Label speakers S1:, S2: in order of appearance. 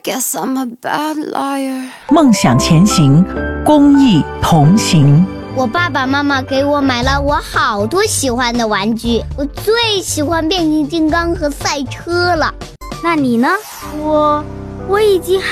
S1: guess I'm a bad liar.
S2: 梦想前行，公益同行。
S3: 我爸爸妈妈给我买了我好多喜欢的玩具，我最喜欢变形金刚和赛车了。
S4: 那你呢？我已经